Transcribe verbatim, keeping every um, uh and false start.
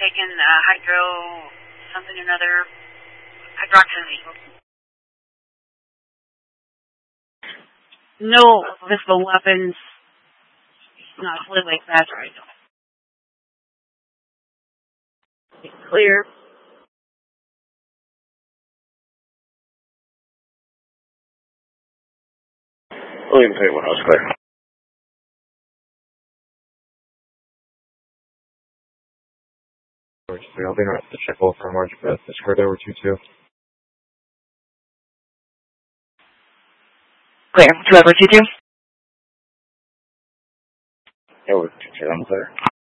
taken uh, hydro, something or another, hydroxyzine. No physical weapons, not fully like that, right? Clear. William Pate, one house clear. George three, I'll be around to check both from Orange Beth. This heard over two two. Clear. Two over two two. Over two two, I'm clear.